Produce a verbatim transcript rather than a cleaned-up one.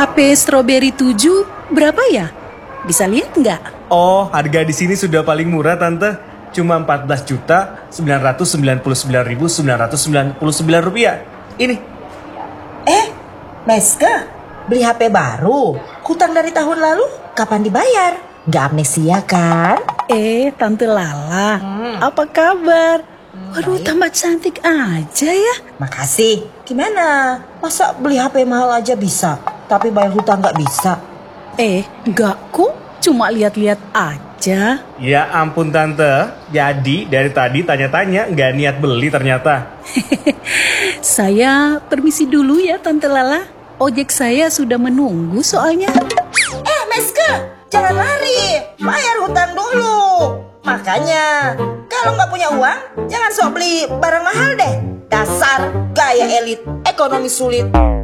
H P Strawberry tujuh berapa ya? Bisa lihat nggak? Oh, harga di sini sudah paling murah, Tante. Cuma empat belas juta sembilan ratus sembilan puluh sembilan ribu sembilan ratus sembilan puluh sembilan rupiah. Ini. Eh, Meska, beli H P baru. Hutang dari tahun lalu kapan dibayar? Nggak amnesia kan? Eh, Tante Lala, Hmm. apa kabar? Waduh, baik. tambah cantik aja ya. Makasih. Gimana? Masa beli H P mahal aja bisa, tapi bayar hutang nggak bisa? Eh, enggak kok, cuma lihat-lihat aja. Ya ampun, Tante. Jadi dari tadi tanya-tanya nggak niat beli ternyata. Saya permisi dulu ya, Tante Lala. Ojek saya sudah menunggu soalnya. Eh, Meska, jangan lari. Bayar hutang dulu. Makanya, kalau nggak punya uang, jangan sok beli barang mahal deh. Dasar gaya elit, ekonomi sulit.